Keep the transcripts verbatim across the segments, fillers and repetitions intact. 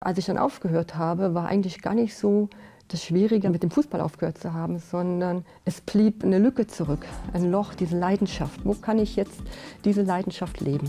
als ich dann aufgehört habe, war eigentlich gar nicht so das Schwierige, mit dem Fußball aufgehört zu haben, sondern es blieb eine Lücke zurück, ein Loch, diese Leidenschaft. Wo kann ich jetzt diese Leidenschaft leben?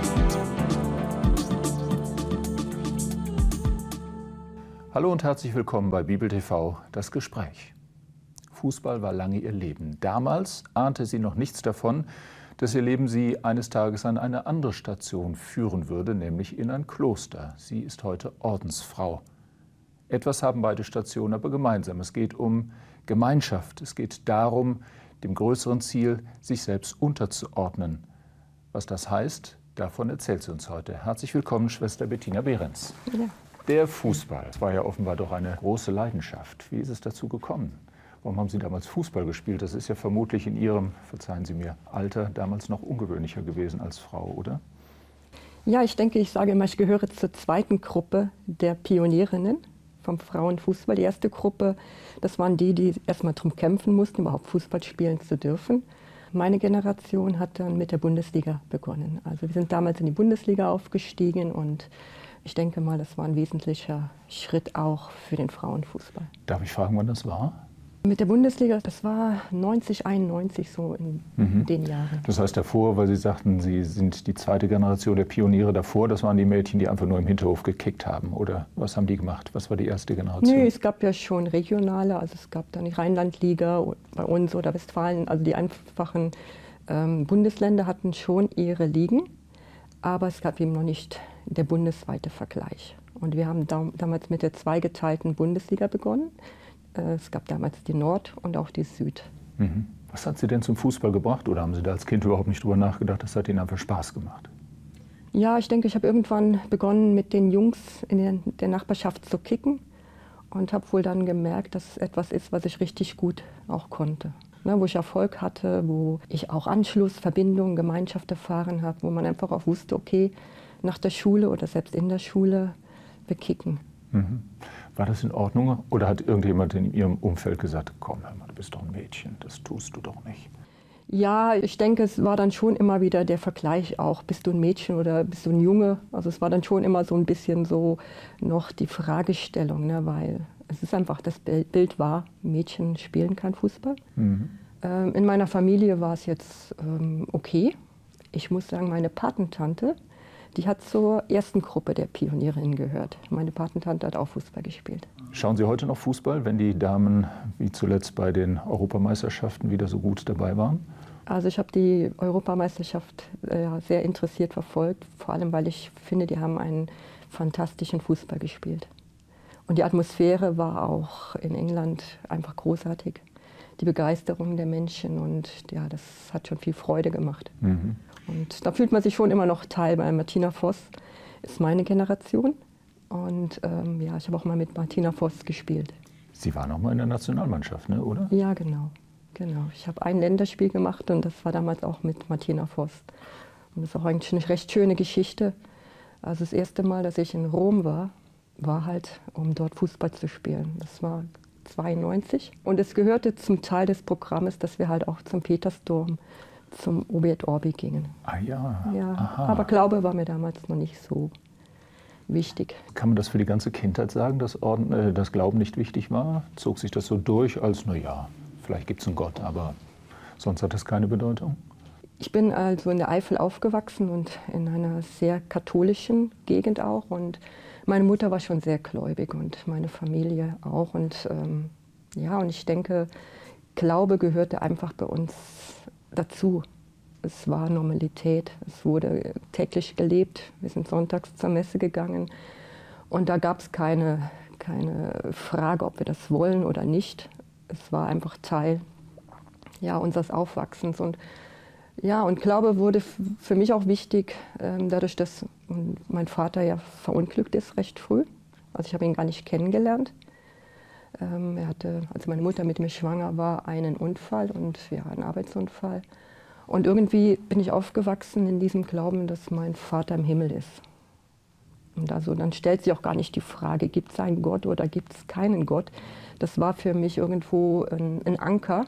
Hallo und herzlich willkommen bei Bibel T V, das Gespräch. Fußball war lange ihr Leben. Damals ahnte sie noch nichts davon, dass ihr Leben sie eines Tages an eine andere Station führen würde, nämlich in ein Kloster. Sie ist heute Ordensfrau. Etwas haben beide Stationen aber gemeinsam. Es geht um Gemeinschaft. Es geht darum, dem größeren Ziel, sich selbst unterzuordnen. Was das heißt, davon erzählt sie uns heute. Herzlich willkommen, Schwester Bettina Behrens. Ja. Der Fußball, das war ja offenbar doch eine große Leidenschaft. Wie ist es dazu gekommen? Warum haben Sie damals Fußball gespielt? Das ist ja vermutlich in Ihrem, verzeihen Sie mir, Alter damals noch ungewöhnlicher gewesen als Frau, oder? Ja, ich denke, ich sage immer, ich gehöre zur zweiten Gruppe der Pionierinnen vom Frauenfußball. Die erste Gruppe, das waren die, die erstmal darum kämpfen mussten, überhaupt Fußball spielen zu dürfen. Meine Generation hat dann mit der Bundesliga begonnen. Also wir sind damals in die Bundesliga aufgestiegen und ich denke mal, das war ein wesentlicher Schritt auch für den Frauenfußball. Darf ich fragen, wann das war? Mit der Bundesliga, das war neunzig, einundneunzig, so in mhm. den Jahren. Das heißt davor, weil Sie sagten, Sie sind die zweite Generation der Pioniere davor, das waren die Mädchen, die einfach nur im Hinterhof gekickt haben, oder was haben die gemacht? Was war die erste Generation? Nee, es gab ja schon regionale, also es gab dann die Rheinland-Liga bei uns oder Westfalen, also die einfachen ähm, Bundesländer hatten schon ihre Ligen, aber es gab eben noch nicht der bundesweite Vergleich. Und wir haben dam damals mit der zweigeteilten Bundesliga begonnen. Es gab damals die Nord und auch die Süd. Mhm. Was hat Sie denn zum Fußball gebracht oder haben Sie da als Kind überhaupt nicht drüber nachgedacht? Das hat Ihnen einfach Spaß gemacht? Ja, ich denke, ich habe irgendwann begonnen, mit den Jungs in der, der Nachbarschaft zu kicken und habe wohl dann gemerkt, dass es etwas ist, was ich richtig gut auch konnte. Ne, wo ich Erfolg hatte, wo ich auch Anschluss, Verbindung, Gemeinschaft erfahren habe, wo man einfach auch wusste, okay, nach der Schule oder selbst in der Schule, wir kicken. Mhm. War das in Ordnung oder hat irgendjemand in Ihrem Umfeld gesagt, komm, hör mal, du bist doch ein Mädchen, das tust du doch nicht? Ja, ich denke, es war dann schon immer wieder der Vergleich auch, bist du ein Mädchen oder bist du ein Junge? Also es war dann schon immer so ein bisschen so noch die Fragestellung, ne, weil es ist einfach, das Bild war, Mädchen spielen kein Fußball. Mhm. Ähm, in meiner Familie war es jetzt ähm, okay. Ich muss sagen, meine Patentante, die hat zur ersten Gruppe der Pionierinnen gehört. Meine Patentante hat auch Fußball gespielt. Schauen Sie heute noch Fußball, wenn die Damen wie zuletzt bei den Europameisterschaften wieder so gut dabei waren? Also ich habe die Europameisterschaft äh, sehr interessiert verfolgt, vor allem weil ich finde, die haben einen fantastischen Fußball gespielt. Und die Atmosphäre war auch in England einfach großartig. Die Begeisterung der Menschen und ja, das hat schon viel Freude gemacht. Mhm. Und da fühlt man sich schon immer noch Teil. Bei Martina Voss ist meine Generation und ähm, ja, ich habe auch mal mit Martina Voss gespielt. Sie waren auch mal in der Nationalmannschaft, ne, oder? Ja, genau, genau. Ich habe ein Länderspiel gemacht und das war damals auch mit Martina Voss. Und das ist auch eigentlich eine recht schöne Geschichte. Also das erste Mal, dass ich in Rom war, war halt, um dort Fußball zu spielen. Das war zweiundneunzig und es gehörte zum Teil des Programmes, dass wir halt auch zum Petersdom, zum Obi et Orbi gingen. Ah ja, ja. Aha. Aber Glaube war mir damals noch nicht so wichtig. Kann man das für die ganze Kindheit sagen, dass Orden, äh, das Glauben nicht wichtig war? Zog sich das so durch als, na ja, vielleicht gibt es einen Gott, aber sonst hat das keine Bedeutung? Ich bin also in der Eifel aufgewachsen und in einer sehr katholischen Gegend auch. Und meine Mutter war schon sehr gläubig und meine Familie auch. Und ähm, ja, und ich denke, Glaube gehörte einfach bei uns dazu. Es war Normalität, es wurde täglich gelebt. Wir sind sonntags zur Messe gegangen und da gab es keine, keine Frage, ob wir das wollen oder nicht. Es war einfach Teil ja, unseres Aufwachsens. Und, ja, und Glaube wurde für mich auch wichtig, ähm, dadurch, dass mein Vater ja verunglückt ist recht früh. Also ich habe ihn gar nicht kennengelernt. Ähm, er hatte, als meine Mutter mit mir schwanger war, einen Unfall und ja, einen Arbeitsunfall. Und irgendwie bin ich aufgewachsen in diesem Glauben, dass mein Vater im Himmel ist. Und also dann stellt sich auch gar nicht die Frage, gibt es einen Gott oder gibt es keinen Gott. Das war für mich irgendwo ein, ein Anker.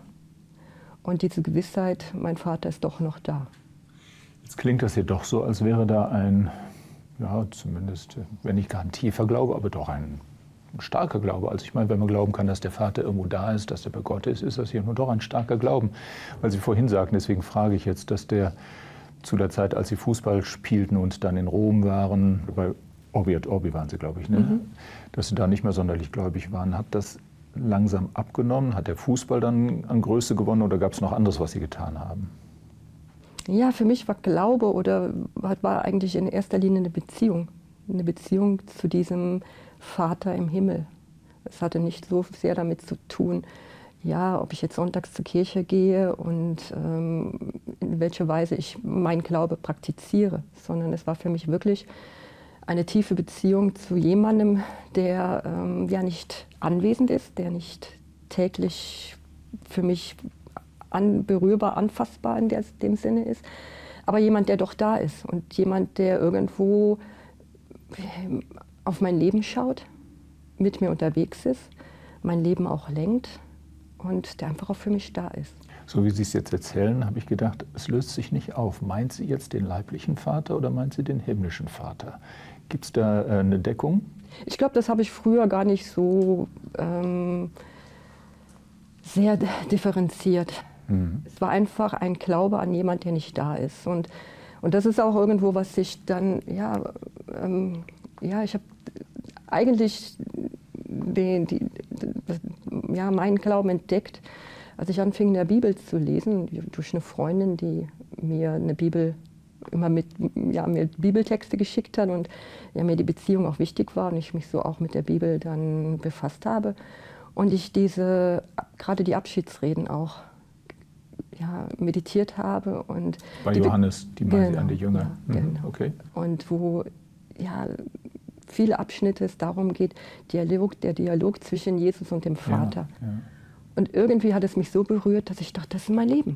Und diese Gewissheit, mein Vater ist doch noch da. Jetzt klingt das hier doch so, als wäre da ein ja, zumindest, wenn nicht gar ein tiefer Glaube, aber doch ein, ein starker Glaube. Also ich meine, wenn man glauben kann, dass der Vater irgendwo da ist, dass er bei Gott ist, ist das hier nur doch ein starker Glauben. Weil Sie vorhin sagten, deswegen frage ich jetzt, dass der zu der Zeit, als Sie Fußball spielten und dann in Rom waren, bei Orbi et Orbi waren Sie, glaube ich, ne? Mhm. Dass Sie da nicht mehr sonderlich gläubig waren. Hat das langsam abgenommen? Hat der Fußball dann an Größe gewonnen oder gab es noch anderes, was Sie getan haben? Ja, für mich war Glaube oder war eigentlich in erster Linie eine Beziehung. Eine Beziehung zu diesem Vater im Himmel. Es hatte nicht so sehr damit zu tun, ja, ob ich jetzt sonntags zur Kirche gehe und ähm, in welcher Weise ich meinen Glaube praktiziere, sondern es war für mich wirklich eine tiefe Beziehung zu jemandem, der ähm, ja nicht anwesend ist, der nicht täglich für mich an, berührbar, anfassbar in der, dem Sinne ist, aber jemand, der doch da ist und jemand, der irgendwo auf mein Leben schaut, mit mir unterwegs ist, mein Leben auch lenkt und der einfach auch für mich da ist. So wie Sie es jetzt erzählen, habe ich gedacht, es löst sich nicht auf. Meint sie jetzt den leiblichen Vater oder meint sie den himmlischen Vater? Gibt es da äh, eine Deckung? Ich glaube, das habe ich früher gar nicht so ähm, sehr differenziert. Mhm. Es war einfach ein Glaube an jemanden, der nicht da ist. Und, und das ist auch irgendwo, was ich dann, ja, ähm, ja ich habe eigentlich den, die, ja, meinen Glauben entdeckt, als ich anfing, in der Bibel zu lesen, durch eine Freundin, die mir eine Bibel immer mit, ja, mir Bibeltexte geschickt hat und ja, mir die Beziehung auch wichtig war und ich mich so auch mit der Bibel dann befasst habe. Und ich diese, gerade die Abschiedsreden auch ja, meditiert habe. Und bei die, Johannes, die meinen genau, Sie an die Jünger. Ja, mhm, genau. Okay. Und wo ja, viele Abschnitte es darum geht, Dialog, der Dialog zwischen Jesus und dem Vater. Ja, ja. Und irgendwie hat es mich so berührt, dass ich dachte, das ist mein Leben.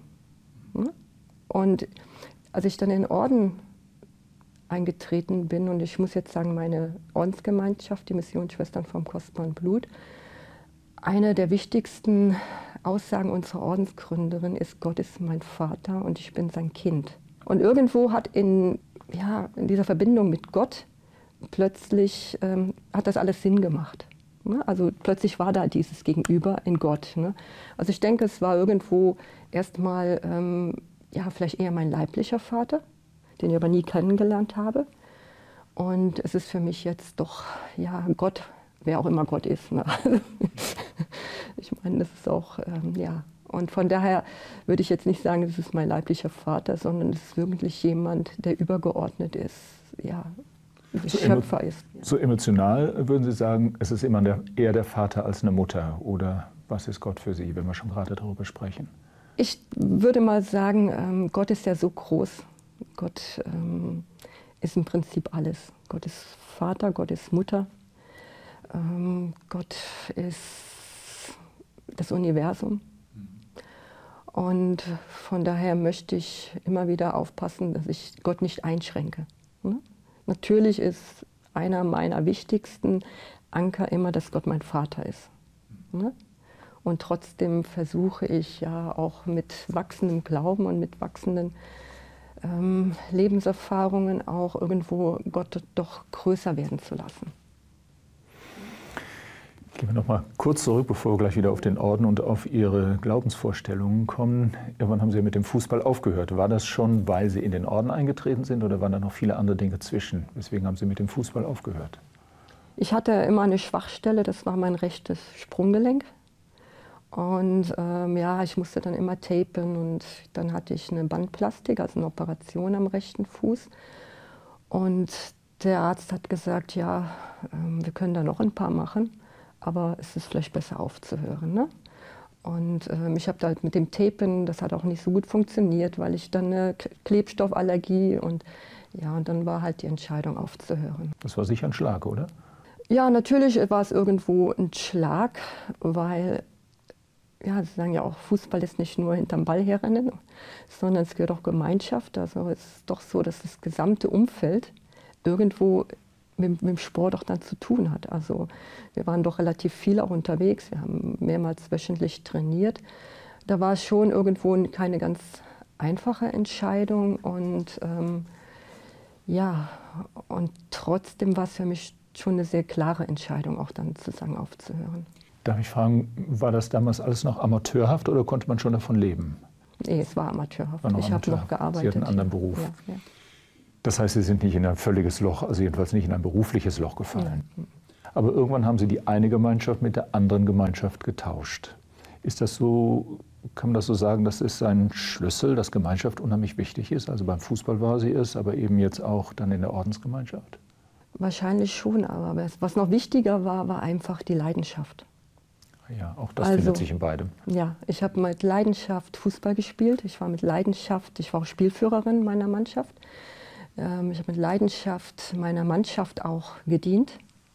Und als ich dann in den Orden eingetreten bin, und ich muss jetzt sagen, meine Ordensgemeinschaft, die Missionsschwestern vom Kostbaren Blut, eine der wichtigsten Aussagen unserer Ordensgründerin ist, Gott ist mein Vater und ich bin sein Kind. Und irgendwo hat in, ja, in dieser Verbindung mit Gott plötzlich, ähm, hat das alles Sinn gemacht. Ne? Also plötzlich war da dieses Gegenüber in Gott. Ne? Also ich denke, es war irgendwo erstmal ähm, ja, vielleicht eher mein leiblicher Vater, den ich aber nie kennengelernt habe. Und es ist für mich jetzt doch, ja, Gott, wer auch immer Gott ist. Ne? Ich meine, das ist auch, ähm, ja. Und von daher würde ich jetzt nicht sagen, das ist mein leiblicher Vater, sondern es ist wirklich jemand, der übergeordnet ist, ja, so Schöpfer ist. Ja. So emotional würden Sie sagen, es ist immer der, eher der Vater als eine Mutter, oder was ist Gott für Sie, wenn wir schon gerade darüber sprechen? Ich würde mal sagen, ähm, Gott ist ja so groß. Gott ähm, ist im Prinzip alles. Gott ist Vater, Gott ist Mutter, ähm, Gott ist das Universum. Und von daher möchte ich immer wieder aufpassen, dass ich Gott nicht einschränke. Ne? Natürlich ist einer meiner wichtigsten Anker immer, dass Gott mein Vater ist. Ne? Und trotzdem versuche ich ja auch mit wachsendem Glauben und mit wachsenden ähm, Lebenserfahrungen auch irgendwo Gott doch größer werden zu lassen. Gehen wir noch mal kurz zurück, bevor wir gleich wieder auf den Orden und auf Ihre Glaubensvorstellungen kommen. Irgendwann haben Sie ja mit dem Fußball aufgehört. War das schon, weil Sie in den Orden eingetreten sind, oder waren da noch viele andere Dinge zwischen? Weswegen haben Sie mit dem Fußball aufgehört? Ich hatte immer eine Schwachstelle, das war mein rechtes Sprunggelenk. Und ähm, ja, ich musste dann immer tapen und dann hatte ich eine Bandplastik, also eine Operation am rechten Fuß. Und der Arzt hat gesagt, ja, ähm, wir können da noch ein paar machen, aber es ist vielleicht besser aufzuhören. Ne? Und ähm, ich habe da halt mit dem Tapen, das hat auch nicht so gut funktioniert, weil ich dann eine Klebstoffallergie und ja, und dann war halt die Entscheidung aufzuhören. Das war sicher ein Schlag, oder? Ja, natürlich war es irgendwo ein Schlag, weil ja, Sie sagen ja auch, Fußball ist nicht nur hinterm Ball herrennen, sondern es gehört auch Gemeinschaft. Also es ist doch so, dass das gesamte Umfeld irgendwo mit, mit dem Sport auch dann zu tun hat. Also wir waren doch relativ viel auch unterwegs, wir haben mehrmals wöchentlich trainiert. Da war es schon irgendwo keine ganz einfache Entscheidung und ähm, ja, und trotzdem war es für mich schon eine sehr klare Entscheidung, auch dann zu sagen, aufzuhören. Darf ich fragen, war das damals alles noch amateurhaft oder konnte man schon davon leben? Nee, es war amateurhaft. War noch ich habe noch gearbeitet. Sie hatten einen anderen Beruf. Ja, ja. Das heißt, Sie sind nicht in ein völliges Loch, also jedenfalls nicht in ein berufliches Loch gefallen. Ja. Aber irgendwann haben Sie die eine Gemeinschaft mit der anderen Gemeinschaft getauscht. Ist das so, kann man das so sagen, das ist ein Schlüssel, dass Gemeinschaft unheimlich wichtig ist? Also beim Fußball war sie es, aber eben jetzt auch dann in der Ordensgemeinschaft? Wahrscheinlich schon, aber was noch wichtiger war, war einfach die Leidenschaft. Ja, auch das also, findet sich in beidem. Ja, ich habe mit Leidenschaft Fußball gespielt. Ich war mit Leidenschaft, ich war auch Spielführerin meiner Mannschaft. Ähm, ich habe mit Leidenschaft meiner Mannschaft auch gedient.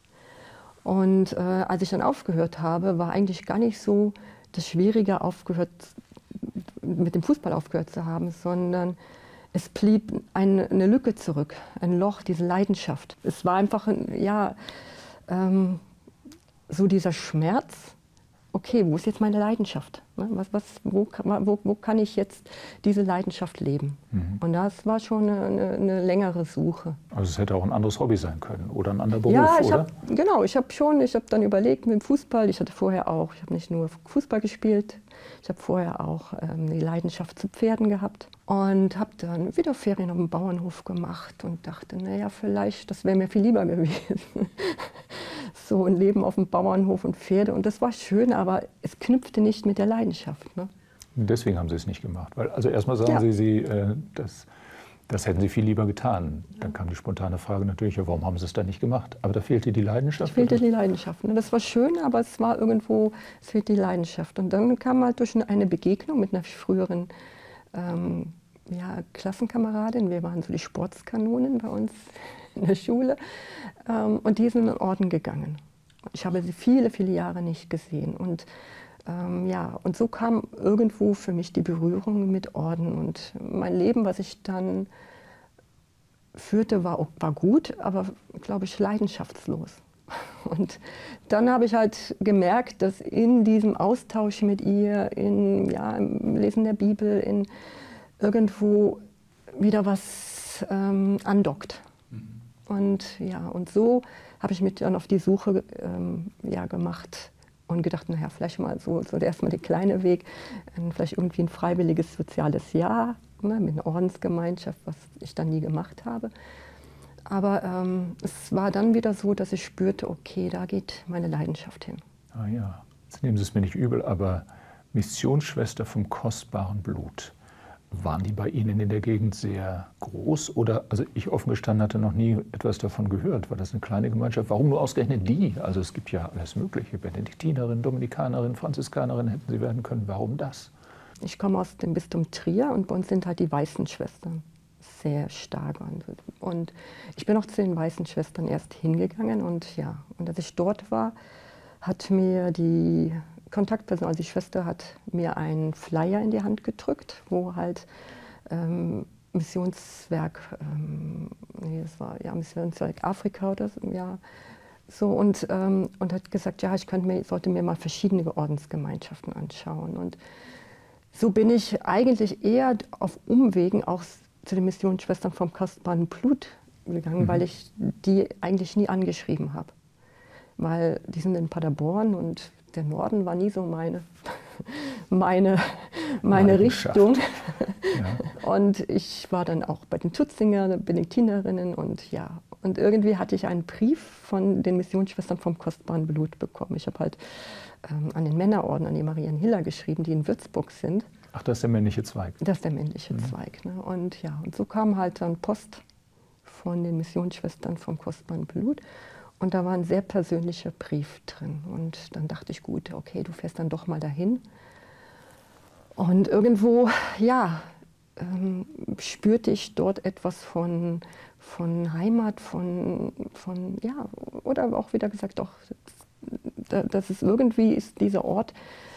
Und äh, als ich dann aufgehört habe, war eigentlich gar nicht so das Schwierige, aufgehört, mit dem Fußball aufgehört zu haben, sondern es blieb eine, eine Lücke zurück, ein Loch, diese Leidenschaft. Es war einfach, ja, ähm, so dieser Schmerz. Okay, wo ist jetzt meine Leidenschaft? Was, was, wo, wo, wo kann ich jetzt diese Leidenschaft leben? Mhm. Und das war schon eine, eine, eine längere Suche. Also es hätte auch ein anderes Hobby sein können oder ein anderer Beruf, ja, ich oder? Hab, genau, ich habe schon, ich habe dann überlegt mit dem Fußball, ich hatte vorher auch, ich habe nicht nur Fußball gespielt, ich habe vorher auch ähm, die Leidenschaft zu Pferden gehabt und habe dann wieder Ferien auf dem Bauernhof gemacht und dachte, naja, vielleicht, das wäre mir viel lieber gewesen. So ein Leben auf dem Bauernhof und Pferde. Und das war schön, aber es knüpfte nicht mit der Leidenschaft. Ne? Deswegen haben Sie es nicht gemacht. Weil, also erstmal sagen ja. Sie, Sie äh, das, das hätten Sie viel lieber getan. Dann kam die spontane Frage natürlich, ja, warum haben Sie es dann nicht gemacht? Aber da fehlte die Leidenschaft? Da fehlte oder? die Leidenschaft. Ne? Das war schön, aber es war irgendwo, es fehlte die Leidenschaft. Und dann kam halt durch eine Begegnung mit einer früheren ähm, ja, Klassenkameradin. Wir waren so die Sportskanonen bei uns in der Schule. Ähm, und die sind in den Orden gegangen. Ich habe sie viele, viele Jahre nicht gesehen. Und, ähm, ja, und so kam irgendwo für mich die Berührung mit Orden. Und mein Leben, was ich dann führte, war, war gut, aber, glaube ich, leidenschaftslos. Und dann habe ich halt gemerkt, dass in diesem Austausch mit ihr, in, ja, im Lesen der Bibel, in irgendwo wieder was ähm, andockt. Und, ja, und so habe ich mich dann auf die Suche ähm, ja, gemacht und gedacht, naja, vielleicht mal so, so erstmal der kleine Weg, ähm, vielleicht irgendwie ein freiwilliges soziales Jahr, ne, mit einer Ordensgemeinschaft, was ich dann nie gemacht habe. Aber ähm, es war dann wieder so, dass ich spürte, okay, da geht meine Leidenschaft hin. Ah ja, jetzt nehmen Sie es mir nicht übel, aber Missionsschwester vom kostbaren Blut. Waren die bei Ihnen in der Gegend sehr groß? Oder, also ich offen gestanden hatte noch nie etwas davon gehört. War das eine kleine Gemeinschaft? Warum nur ausgerechnet die? Also es gibt ja alles Mögliche. Benediktinerin, Dominikanerin, Franziskanerin hätten Sie werden können. Warum das? Ich komme aus dem Bistum Trier und bei uns sind halt die Weißen Schwestern sehr stark. Und ich bin auch zu den Weißen Schwestern erst hingegangen. Und ja, und als ich dort war, hat mir die Kontaktperson, also die Schwester, hat mir einen Flyer in die Hand gedrückt, wo halt ähm, Missionswerk, ähm, nee, das war ja Missionswerk Afrika oder so, ja, so und, ähm, und hat gesagt, ja, ich könnte mir, sollte mir mal verschiedene Ordensgemeinschaften anschauen. Und so bin ich eigentlich eher auf Umwegen auch zu den Missionsschwestern vom kostbaren Blut gegangen, mhm. weil ich die eigentlich nie angeschrieben habe. Weil die sind in Paderborn und der Norden war nie so meine, meine, meine Richtung. Ja. Und ich war dann auch bei den Tutzinger, Benediktinerinnen und ja. Und irgendwie hatte ich einen Brief von den Missionsschwestern vom kostbaren Blut bekommen. Ich habe halt ähm, an den Männerorden, an die Marienhiller geschrieben, die in Würzburg sind. Ach, das ist der männliche Zweig. Das ist der männliche mhm. Zweig. Ne? Und ja, und so kam halt dann Post von den Missionsschwestern vom kostbaren Blut. Und da war ein sehr persönlicher Brief drin. Und dann dachte ich, gut, okay, du fährst dann doch mal dahin. Und irgendwo, ja, ähm, spürte ich dort etwas von, von Heimat, von, von, ja, oder auch wieder gesagt, doch, das ist irgendwie, ist dieser Ort,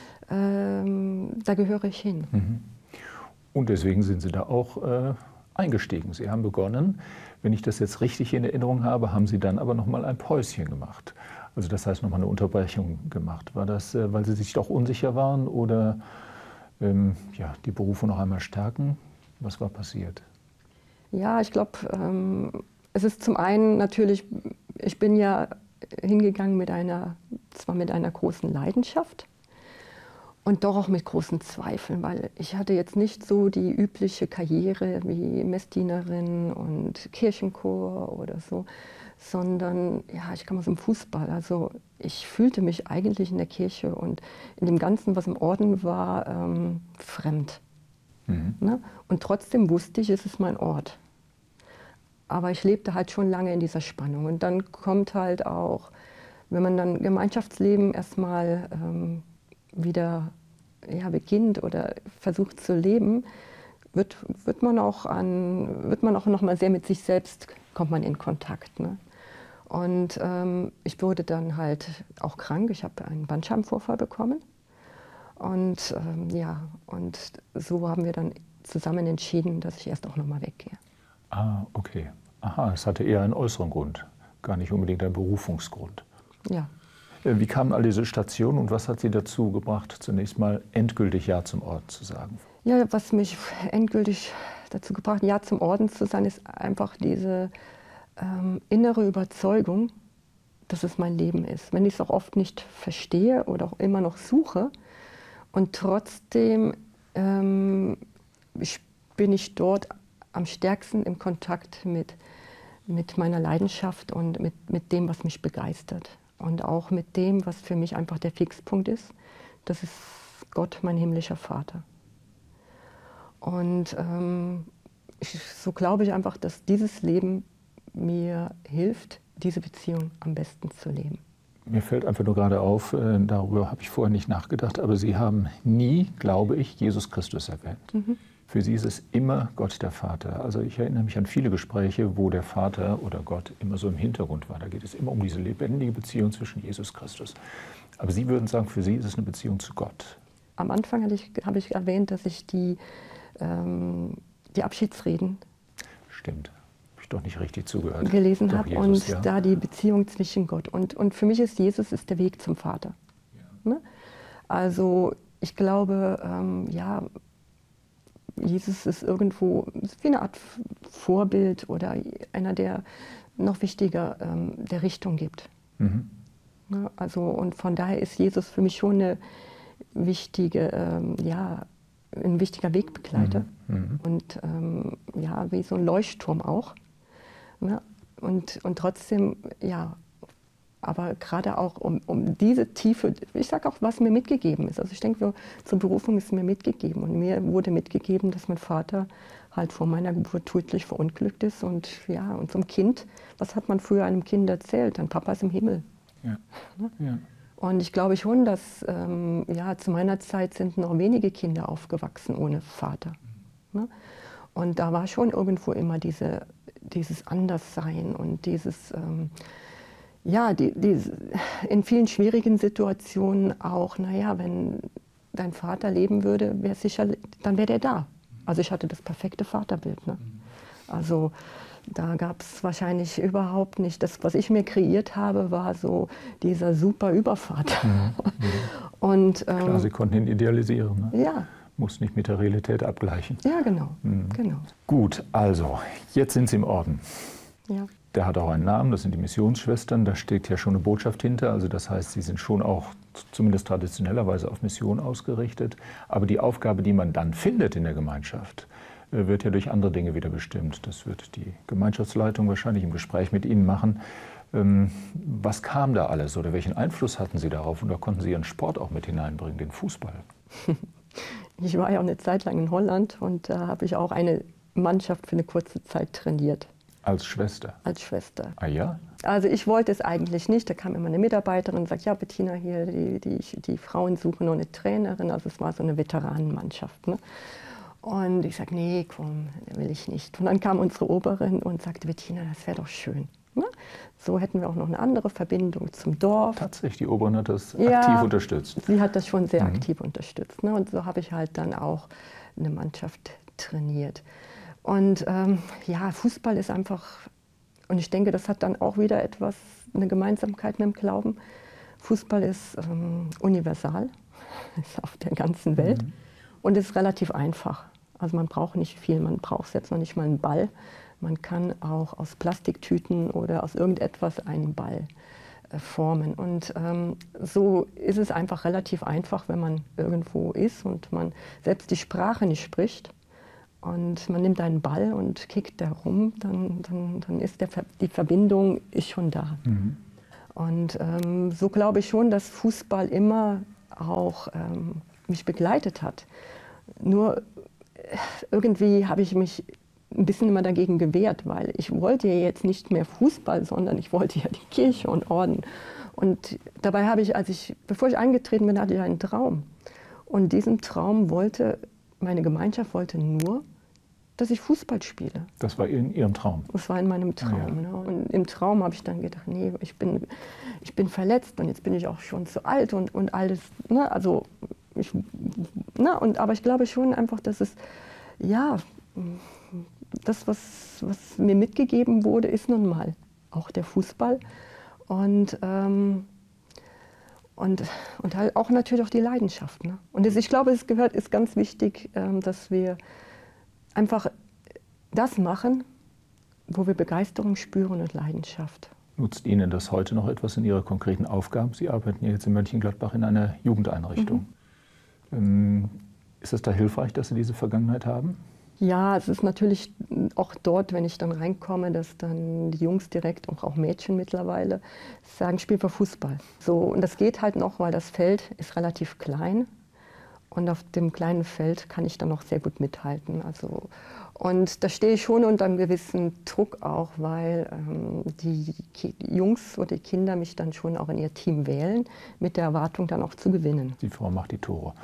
ähm, da gehöre ich hin. Mhm. Und deswegen sind Sie da auch äh, eingestiegen. Sie haben begonnen. Wenn ich das jetzt richtig in Erinnerung habe, haben Sie dann aber noch mal ein Päuschen gemacht. Also das heißt noch mal eine Unterbrechung gemacht. War das, äh, weil Sie sich doch unsicher waren oder ähm, ja, die Berufung noch einmal stärken? Was war passiert? Ja, ich glaube, ähm, es ist zum einen natürlich, ich bin ja hingegangen mit einer, zwar mit einer großen Leidenschaft und doch auch mit großen Zweifeln, weil ich hatte jetzt nicht so die übliche Karriere wie Messdienerin und Kirchenchor oder so, sondern ja, ich kam aus dem Fußball. Also ich fühlte mich eigentlich in der Kirche und in dem Ganzen, was im Orden war, ähm, fremd. Mhm. Ne? Und trotzdem wusste ich, es ist mein Ort. Aber ich lebte halt schon lange in dieser Spannung. Und dann kommt halt auch, wenn man dann Gemeinschaftsleben erstmal ähm, wieder ja, beginnt oder versucht zu leben, wird, wird man auch an, wird man auch noch mal sehr mit sich selbst, kommt man in Kontakt. Ne? Und ähm, ich wurde dann halt auch krank. Ich habe einen Bandscheibenvorfall bekommen. Und ähm, ja, und so haben wir dann zusammen entschieden, dass ich erst auch noch mal weggehe. Ah, okay. Aha, es hatte eher einen äußeren Grund, gar nicht unbedingt einen Berufungsgrund. Ja. Wie kamen all diese Stationen und was hat Sie dazu gebracht, zunächst mal endgültig Ja zum Orden zu sagen? Ja, was mich endgültig dazu gebracht hat, Ja zum Orden zu sagen, ist einfach diese ähm, innere Überzeugung, dass es mein Leben ist. Wenn ich es auch oft nicht verstehe oder auch immer noch suche und trotzdem ähm, ich, bin ich dort am stärksten im Kontakt mit, mit meiner Leidenschaft und mit, mit dem, was mich begeistert. Und auch mit dem, was für mich einfach der Fixpunkt ist. Das ist Gott, mein himmlischer Vater. Und ähm, ich, so glaube ich einfach, dass dieses Leben mir hilft, diese Beziehung am besten zu leben. Mir fällt einfach nur gerade auf, äh, darüber habe ich vorher nicht nachgedacht, aber Sie haben nie, glaube ich, Jesus Christus erwähnt. Mhm. Für Sie ist es immer Gott der Vater. Also ich erinnere mich an viele Gespräche, wo der Vater oder Gott immer so im Hintergrund war. Da geht es immer um diese lebendige Beziehung zwischen Jesus Christus. Aber Sie würden sagen, für Sie ist es eine Beziehung zu Gott. Am Anfang habe ich, habe ich erwähnt, dass ich die, ähm, die Abschiedsreden Stimmt, habe ich doch nicht richtig zugehört. gelesen habe und ja. da die Beziehung zwischen Gott. Und, und für mich ist Jesus ist der Weg zum Vater. Ja. Ne? Also ich glaube, ähm, ja, Jesus ist irgendwo wie eine Art Vorbild oder einer, der noch wichtiger ähm, der Richtung gibt. Mhm. Ja, also, und von daher ist Jesus für mich schon eine wichtige, ähm, ja, ein wichtiger Wegbegleiter. Mhm. Mhm. Und ähm, ja, wie so ein Leuchtturm auch. Ja, und, und trotzdem, ja, aber gerade auch um, um diese Tiefe, ich sage auch, was mir mitgegeben ist. Also ich denke, zur Berufung ist mir mitgegeben. Und mir wurde mitgegeben, dass mein Vater halt vor meiner Geburt tödlich verunglückt ist. Und ja, und zum Kind, was hat man früher einem Kind erzählt? Dein Papa ist im Himmel. Ja. Ja. Und ich glaube schon, dass ähm, ja, zu meiner Zeit sind noch wenige Kinder aufgewachsen ohne Vater. Ne? Und da war schon irgendwo immer diese, dieses Anderssein und dieses... Ähm, Ja, die, die, in vielen schwierigen Situationen auch, naja, wenn dein Vater leben würde, wär sicher, dann wäre der da. Also ich hatte das perfekte Vaterbild. Ne? Also da gab es wahrscheinlich überhaupt nicht, das, was ich mir kreiert habe, war so dieser super Übervater. Mhm. Und, ähm, Klar, Sie konnten ihn idealisieren. Ne? Ja. Muss nicht mit der Realität abgleichen. Ja, genau. Mhm. genau. Gut, also, jetzt sind Sie im Orden. Ja. Der hat auch einen Namen, das sind die Missionsschwestern, da steht ja schon eine Botschaft hinter, also das heißt, sie sind schon auch zumindest traditionellerweise auf Mission ausgerichtet. Aber die Aufgabe, die man dann findet in der Gemeinschaft, wird ja durch andere Dinge wieder bestimmt. Das wird die Gemeinschaftsleitung wahrscheinlich im Gespräch mit Ihnen machen. Was kam da alles oder welchen Einfluss hatten Sie darauf? Und da konnten Sie Ihren Sport auch mit hineinbringen, den Fußball. Ich war ja auch eine Zeit lang in Holland und da habe ich auch eine Mannschaft für eine kurze Zeit trainiert. Als Schwester? Als Schwester. Ah ja? Also ich wollte es eigentlich nicht. Da kam immer eine Mitarbeiterin und sagt, ja Bettina, hier, die, die, die Frauen suchen noch eine Trainerin. Also es war so eine Veteranenmannschaft. Ne? Und ich sage, nee, komm, will ich nicht. Und dann kam unsere Oberin und sagte, Bettina, das wäre doch schön. Ne? So hätten wir auch noch eine andere Verbindung zum Dorf. Tatsächlich, die Oberin hat das ja, aktiv unterstützt. Sie hat das schon sehr mhm. aktiv unterstützt. Ne? Und so habe ich halt dann auch eine Mannschaft trainiert. Und ähm, ja, Fußball ist einfach, und ich denke, das hat dann auch wieder etwas, eine Gemeinsamkeit mit dem Glauben. Fußball ist ähm, universal, ist auf der ganzen Welt mhm. und ist relativ einfach. Also man braucht nicht viel, man braucht jetzt noch nicht mal einen Ball. Man kann auch aus Plastiktüten oder aus irgendetwas einen Ball äh, formen. Und ähm, so ist es einfach relativ einfach, wenn man irgendwo ist und man selbst die Sprache nicht spricht. Und man nimmt einen Ball und kickt da rum, dann, dann, dann ist der, die Verbindung ist schon da. Mhm. Und ähm, so glaube ich schon, dass Fußball immer auch ähm, mich begleitet hat. Nur äh, irgendwie habe ich mich ein bisschen immer dagegen gewehrt, weil ich wollte ja jetzt nicht mehr Fußball, sondern ich wollte ja die Kirche und Orden. Und dabei habe ich, als ich, bevor ich eingetreten bin, hatte ich einen Traum. Und diesen Traum wollte, meine Gemeinschaft wollte nur, dass ich Fußball spiele. Das war in Ihrem Traum? Das war in meinem Traum. Ah, ja. Ne? Und im Traum habe ich dann gedacht, nee, ich bin, ich bin verletzt und jetzt bin ich auch schon zu alt und, und alles. Ne? Also ich, ne? Und, aber ich glaube schon einfach, dass es, ja, das, was, was mir mitgegeben wurde, ist nun mal auch der Fußball. Und, ähm, und, und halt auch natürlich auch die Leidenschaft. Ne? Und das, ich glaube, es gehört, ist ganz wichtig, ähm, dass wir einfach das machen, wo wir Begeisterung spüren und Leidenschaft. Nutzt Ihnen das heute noch etwas in Ihrer konkreten Aufgabe? Sie arbeiten ja jetzt in Mönchengladbach in einer Jugendeinrichtung. Mhm. Ähm, ist es da hilfreich, dass Sie diese Vergangenheit haben? Ja, es ist natürlich auch dort, wenn ich dann reinkomme, dass dann die Jungs direkt, und auch Mädchen mittlerweile, sagen, spiel für Fußball. So, und das geht halt noch, weil das Feld ist relativ klein. Und auf dem kleinen Feld kann ich dann noch sehr gut mithalten. Also, und da stehe ich schon unter einem gewissen Druck auch, weil ähm, die Ki- Jungs oder die Kinder mich dann schon auch in ihr Team wählen, mit der Erwartung dann auch zu gewinnen. Die Frau macht die Tore.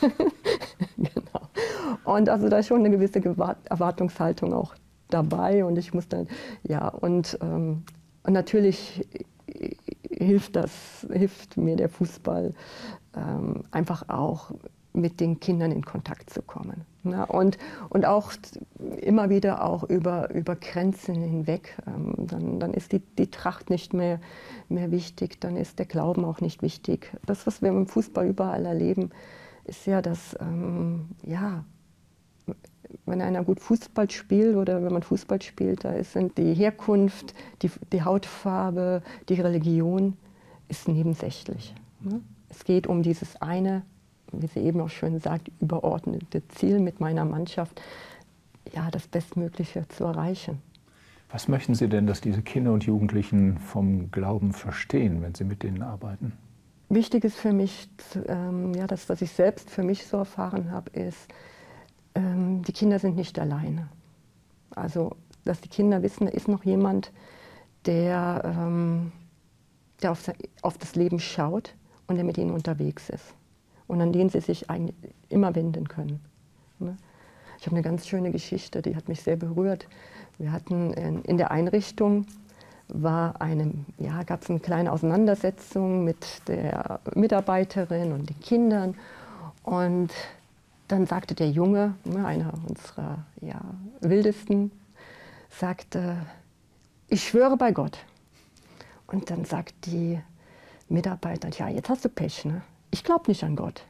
Genau. Und also da ist schon eine gewisse Gewart- Erwartungshaltung auch dabei. Und ich muss dann, ja, und, ähm, und natürlich hilft das, hilft mir der Fußball ähm, einfach auch, mit den Kindern in Kontakt zu kommen. Ne? Und, und auch immer wieder auch über, über Grenzen hinweg. Ähm, dann, dann ist die, die Tracht nicht mehr, mehr wichtig, dann ist der Glauben auch nicht wichtig. Das, was wir im Fußball überall erleben, ist ja, dass, ähm, ja, wenn einer gut Fußball spielt oder wenn man Fußball spielt, da ist sind die Herkunft, die, die Hautfarbe, die Religion ist nebensächlich. Ne? Es geht um dieses eine, wie sie eben auch schön sagt, überordnete Ziel mit meiner Mannschaft, ja, das Bestmögliche zu erreichen. Was möchten Sie denn, dass diese Kinder und Jugendlichen vom Glauben verstehen, wenn Sie mit denen arbeiten? Wichtig ist für mich, ähm, ja, das, was ich selbst für mich so erfahren habe, ist, ähm, die Kinder sind nicht alleine. Also, dass die Kinder wissen, da ist noch jemand, der, ähm, der auf, auf das Leben schaut und der mit ihnen unterwegs ist. Und an den sie sich eigentlich immer wenden können. Ne? Ich habe eine ganz schöne Geschichte, die hat mich sehr berührt. Wir hatten in, in der Einrichtung, war eine, ja, gab es eine kleine Auseinandersetzung mit der Mitarbeiterin und den Kindern. Und dann sagte der Junge, ne, einer unserer ja, wildesten, sagte, ich schwöre bei Gott. Und dann sagt die Mitarbeiterin, ja, jetzt hast du Pech, ne? Ich glaube nicht an Gott.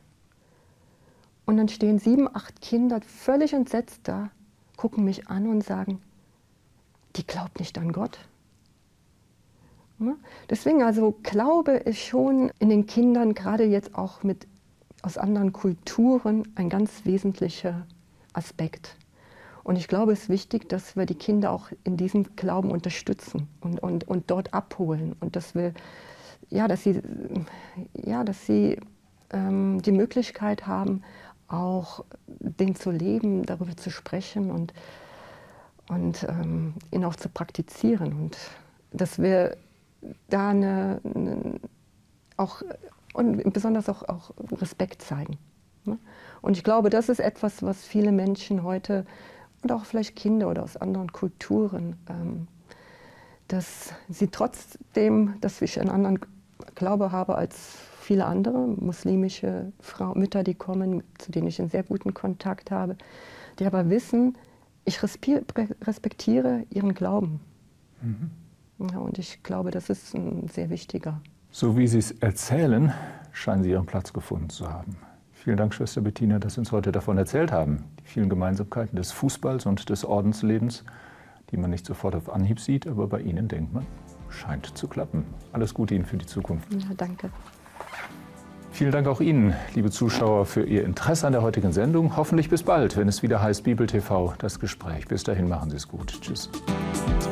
Und dann stehen sieben, acht Kinder völlig entsetzt da, gucken mich an und sagen, die glaubt nicht an Gott. Ne? Deswegen also Glaube ist schon in den Kindern, gerade jetzt auch mit aus anderen Kulturen, ein ganz wesentlicher Aspekt. Und ich glaube, es ist wichtig, dass wir die Kinder auch in diesem Glauben unterstützen und, und, und dort abholen. Und dass wir, ja, dass sie, ja, dass sie ähm, die Möglichkeit haben, auch den zu leben, darüber zu sprechen und, und ähm, ihn auch zu praktizieren. Und dass wir da eine, eine auch und besonders auch, auch Respekt zeigen. Ne? Und ich glaube, das ist etwas, was viele Menschen heute und auch vielleicht Kinder oder aus anderen Kulturen, ähm, dass sie trotzdem, dass ich einen anderen Glaube habe als viele andere muslimische Frau, Mütter, die kommen, zu denen ich einen sehr guten Kontakt habe, die aber wissen, ich respektiere ihren Glauben. Mhm. Ja, und ich glaube, das ist ein sehr wichtiger. So wie Sie es erzählen, scheinen Sie Ihren Platz gefunden zu haben. Vielen Dank, Schwester Bettina, dass Sie uns heute davon erzählt haben. Die vielen Gemeinsamkeiten des Fußballs und des Ordenslebens, die man nicht sofort auf Anhieb sieht, aber bei Ihnen denkt man, scheint zu klappen. Alles Gute Ihnen für die Zukunft. Ja, danke. Vielen Dank auch Ihnen, liebe Zuschauer, für Ihr Interesse an der heutigen Sendung. Hoffentlich bis bald, wenn es wieder heißt Bibel T V, das Gespräch. Bis dahin machen Sie es gut. Tschüss.